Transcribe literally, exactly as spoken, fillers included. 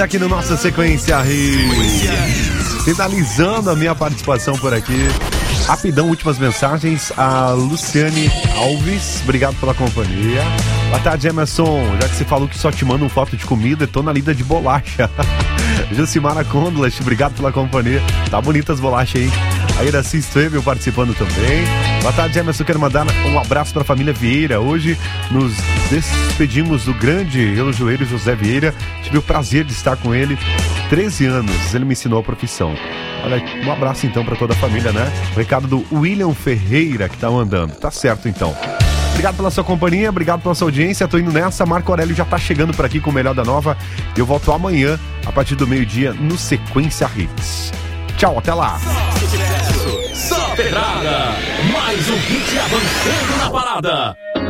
Aqui no nossa sequência Hits, finalizando a minha participação por aqui. Rapidão, últimas mensagens. A Luciane Alves, obrigado pela companhia. Boa tarde, Emerson. Já que você falou que só te manda uma foto de comida, tô na lida de bolacha. Jucimara Condolas, obrigado pela companhia. Tá bonitas as bolachas aí. A Iraci Strebel participando também. Boa tarde, Emerson. Quero mandar um abraço para a família Vieira. Hoje nos despedimos do grande relojoeiro José Vieira. Tive o prazer de estar com ele. treze anos, ele me ensinou a profissão. Olha, um abraço então para toda a família, né? O recado do William Ferreira que tá mandando. Tá certo então. Obrigado pela sua companhia, obrigado pela sua audiência. Tô indo nessa. Marco Aurélio já tá chegando por aqui com o Melhor da Nova. Eu volto amanhã, a partir do meio-dia, no Sequência Hits. Tchau, até lá. Só pedrada, mais um hit avançando na parada.